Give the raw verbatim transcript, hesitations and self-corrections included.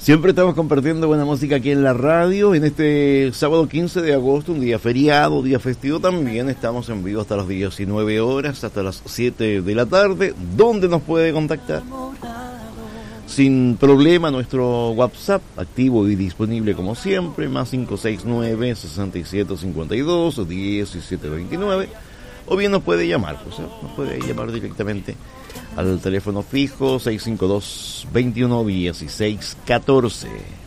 Siempre estamos compartiendo buena música aquí en la radio. En este sábado quince de agosto, un día feriado, día festivo también. Estamos en vivo hasta las diecinueve horas, hasta las siete de la tarde. ¿Dónde nos puede contactar? Sin problema, nuestro WhatsApp activo y disponible como siempre, más cinco seis nueve, seis siete cinco dos, diecisiete veintinueve. O bien nos puede llamar, pues, ¿eh? Nos puede llamar directamente al teléfono fijo seis cinco dos, veintiuno, dieciséis, catorce.